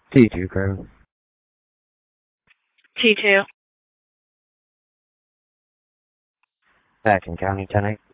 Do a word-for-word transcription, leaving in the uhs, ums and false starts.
T two crew. T two. Back in County ten eight.